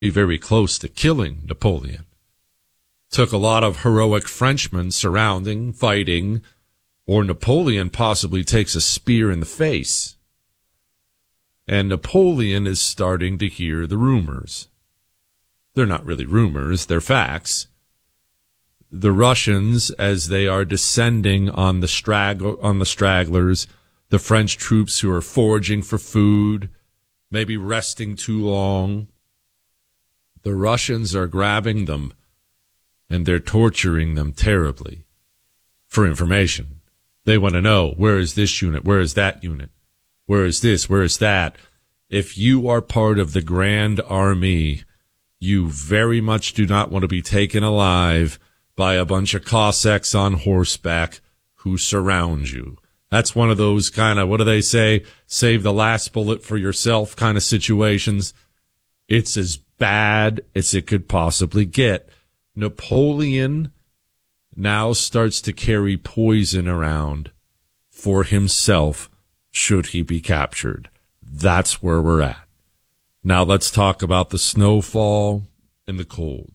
very close to killing Napoleon. Took a lot of heroic Frenchmen surrounding, fighting, or Napoleon possibly takes a spear in the face. And Napoleon is starting to hear the rumors. They're not really rumors, they're facts. The Russians, as they are descending on the stragglers, the French troops who are foraging for food, maybe resting too long, the Russians are grabbing them and they're torturing them terribly for information. They want to know, where is this unit? Where is that unit? Where is this? Where is that? If you are part of the Grand Army, you very much do not want to be taken alive by a bunch of Cossacks on horseback who surround you. That's one of those kind of, what do they say, save the last bullet for yourself kind of situations. It's as bad as it could possibly get. Napoleon now starts to carry poison around for himself should he be captured. That's where we're at. Now let's talk about the snowfall and the cold.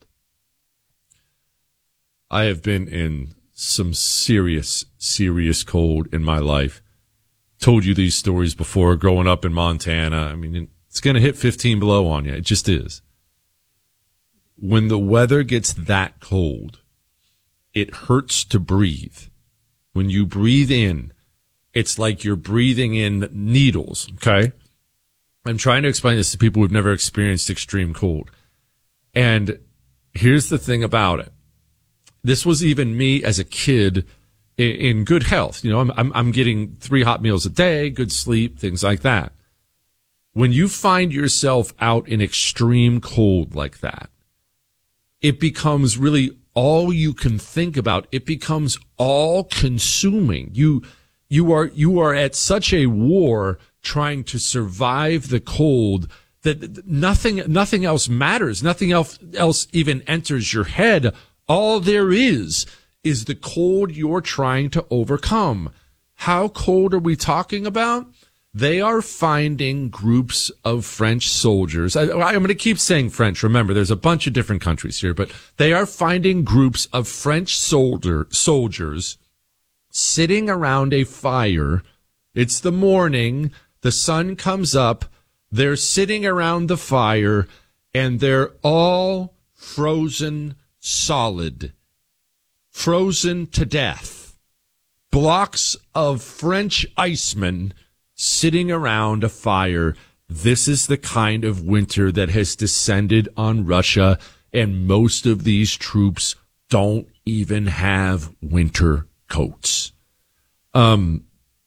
I have been in some serious cold in my life. Told you these stories before, growing up in Montana. I mean, it's going to hit 15 below on you. It just is. When the weather gets that cold, it hurts to breathe. When you breathe in, it's like you're breathing in needles, okay? I'm trying to explain this to people who've never experienced extreme cold. And here's the thing about it. This was even me as a kid in good health. You know, I'm getting 3 hot meals a day, good sleep, things like that. When you find yourself out in extreme cold like that, it becomes really all you can think about. It becomes all consuming. You are at such a war trying to survive the cold that nothing else matters. Nothing else even enters your head. All there is the cold you're trying to overcome. How cold are we talking about? They are finding groups of French soldiers. I'm going to keep saying French. Remember, there's a bunch of different countries here, but they are finding groups of French soldiers sitting around a fire. It's the morning. The sun comes up. They're sitting around the fire, and they're all frozen solid, frozen to death. Blocks of French icemen sitting around a fire. This is the kind of winter that has descended on Russia, and most of these troops don't even have winter coats. Whole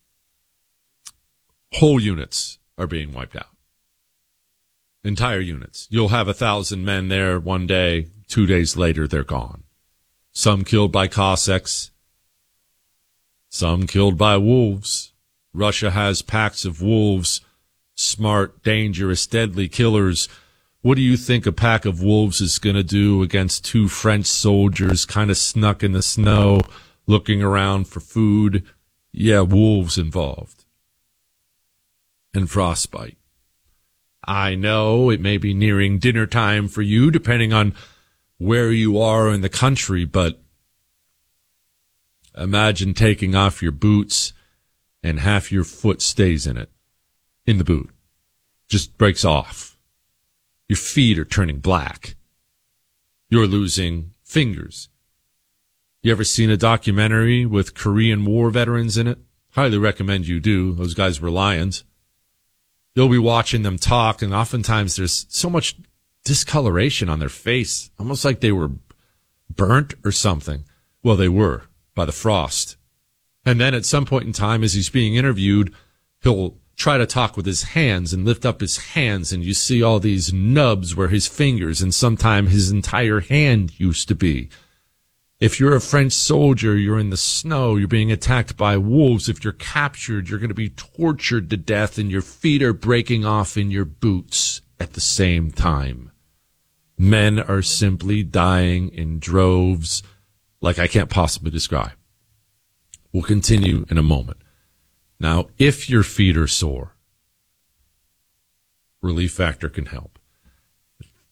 units are being wiped out. Entire units. You'll have 1,000 men there one day. 2 days later, they're gone. Some killed by Cossacks. Some killed by wolves. Russia has packs of wolves, smart, dangerous, deadly killers. What do you think a pack of wolves is going to do against 2 French soldiers kind of snuck in the snow, looking around for food? Yeah, wolves involved. And frostbite. I know it may be nearing dinner time for you, depending on where you are in the country, but imagine taking off your boots and half your foot stays in the boot. Just breaks off. Your feet are turning black. You're losing fingers. You ever seen a documentary with Korean War veterans in it? Highly recommend you do. Those guys were lions. You'll be watching them talk, and oftentimes there's so much discoloration on their face, almost like they were burnt or something. Well, they were, by the frost. And then at some point in time, as he's being interviewed, he'll try to talk with his hands and lift up his hands, and you see all these nubs where his fingers and sometimes his entire hand used to be. If you're a French soldier, you're in the snow, you're being attacked by wolves. If you're captured, you're going to be tortured to death, and your feet are breaking off in your boots at the same time. Men are simply dying in droves like I can't possibly describe. We'll continue in a moment. Now, if your feet are sore, Relief Factor can help.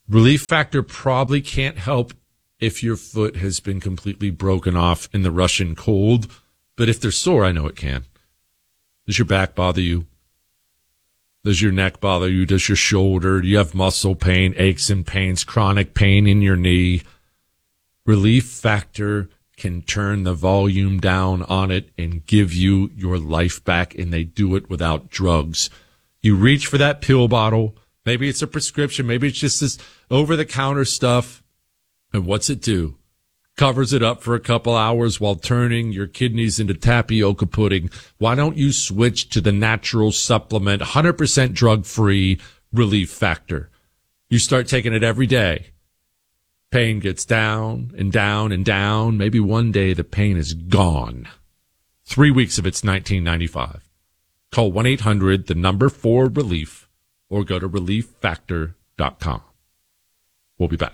Relief Factor probably can't help if your foot has been completely broken off in the Russian cold, but if they're sore, I know it can. Does your back bother you? Does your neck bother you? Does your shoulder? Do you have muscle pain, aches and pains, chronic pain in your knee? Relief Factor can turn the volume down on it and give you your life back, and they do it without drugs. You reach for that pill bottle. Maybe it's a prescription. Maybe it's just this over-the-counter stuff. And what's it do? Covers it up for a couple hours while turning your kidneys into tapioca pudding. Why don't you switch to the natural supplement, 100% drug-free Relief Factor? You start taking it every day. Pain gets down and down and down. Maybe one day the pain is gone. 3 weeks of it's $19.95. Call 1-800-4RELIEF or go to relieffactor.com. We'll be back.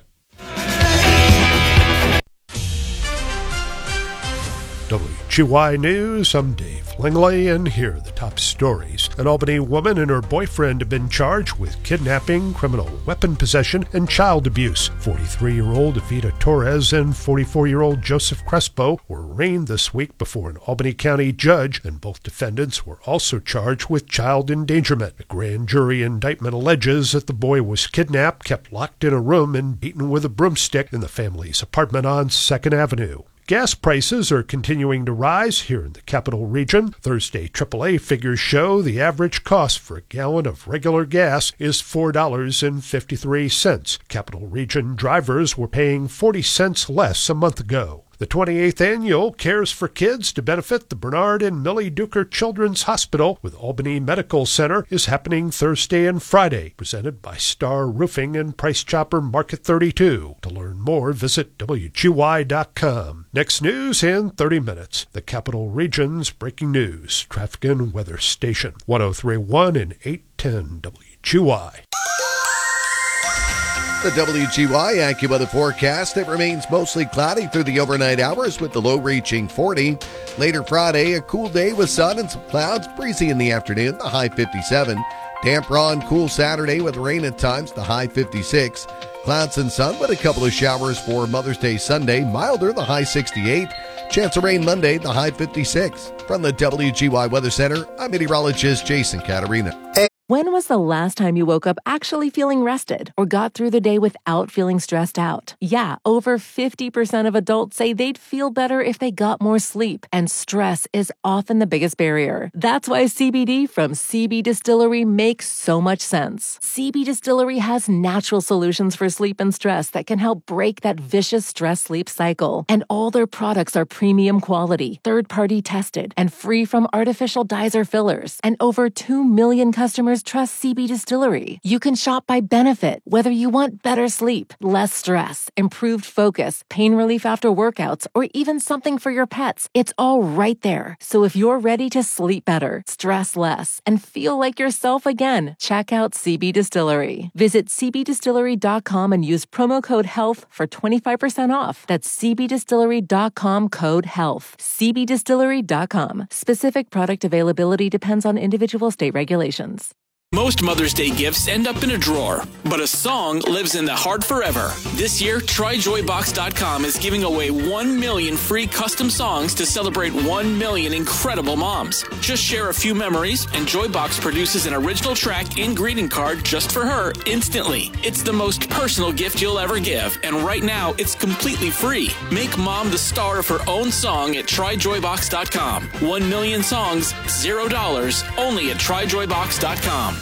WGY News, I'm Dave Langley, and here are the top stories. An Albany woman and her boyfriend have been charged with kidnapping, criminal weapon possession, and child abuse. 43-year-old Evita Torres and 44-year-old Joseph Crespo were arraigned this week before an Albany County judge, and both defendants were also charged with child endangerment. A grand jury indictment alleges that the boy was kidnapped, kept locked in a room, and beaten with a broomstick in the family's apartment on 2nd Avenue. Gas prices are continuing to rise here in the Capital Region. Thursday AAA figures show the average cost for a gallon of regular gas is $4.53. Capital Region drivers were paying 40 cents less a month ago. The 28th annual Cares for Kids to benefit the Bernard and Millie Duker Children's Hospital with Albany Medical Center is happening Thursday and Friday, presented by Star Roofing and Price Chopper Market 32. To learn more, visit WGY.com. Next news in 30 minutes. The Capital Region's breaking news, traffic and weather station, 103.1 and 810 WGY. The WGY AccuWeather forecast, it remains mostly cloudy through the overnight hours with the low reaching 40. Later Friday, a cool day with sun and some clouds, breezy in the afternoon, the high 57. Damp, raw, and cool Saturday with rain at times, the high 56. Clouds and sun with a couple of showers for Mother's Day Sunday, milder, the high 68. Chance of rain Monday, the high 56. From the WGY Weather Center, I'm meteorologist Jason Caterina. When was the last time you woke up actually feeling rested or got through the day without feeling stressed out? Yeah, over 50% of adults say they'd feel better if they got more sleep, and stress is often the biggest barrier. That's why CBD from CB Distillery makes so much sense. CB Distillery has natural solutions for sleep and stress that can help break that vicious stress-sleep cycle. And all their products are premium quality, third-party tested, and free from artificial dyes or fillers. And over 2 million customers trust CB Distillery. You can shop by benefit, whether you want better sleep, less stress, improved focus, pain relief after workouts, or even something for your pets. It's all right there. So if you're ready to sleep better, stress less, and feel like yourself again, check out CB Distillery. Visit cbdistillery.com and use promo code HEALTH for 25% off. That's cbdistillery.com, code HEALTH. cbdistillery.com. Specific product availability depends on individual state regulations. Most Mother's Day gifts end up in a drawer, but a song lives in the heart forever. This year, TryJoyBox.com is giving away 1 million free custom songs to celebrate 1 million incredible moms. Just share a few memories, and Joybox produces an original track and greeting card just for her instantly. It's the most personal gift you'll ever give, and right now, it's completely free. Make mom the star of her own song at TryJoyBox.com. 1 million songs, $0, only at TryJoyBox.com.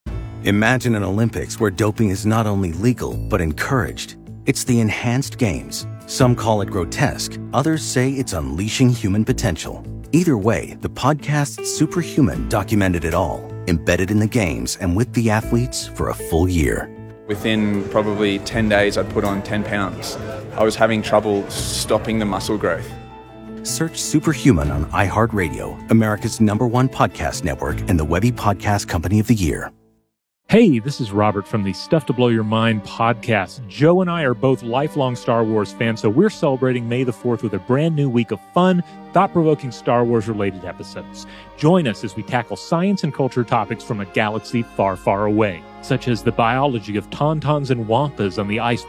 Imagine an Olympics where doping is not only legal, but encouraged. It's the Enhanced Games. Some call it grotesque. Others say it's unleashing human potential. Either way, the podcast Superhuman documented it all, embedded in the games and with the athletes for a full year. Within probably 10 days, I'd put on 10 pounds. I was having trouble stopping the muscle growth. Search Superhuman on iHeartRadio, America's #1 podcast network, and the Webby Podcast Company of the Year. Hey, this is Robert from the Stuff to Blow Your Mind podcast. Joe and I are both lifelong Star Wars fans, so we're celebrating May the 4th with a brand new week of fun, thought-provoking Star Wars-related episodes. Join us as we tackle science and culture topics from a galaxy far, far away, such as the biology of tauntauns and wampas on the ice